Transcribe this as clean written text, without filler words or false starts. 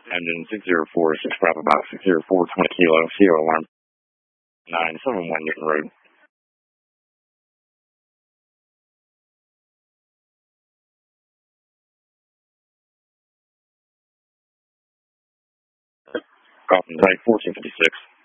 Engine 604, 6 Bravo Box, 604, 20 Kilo, Sierra Alarm, 971 Newton Road. Coffin Type 1456.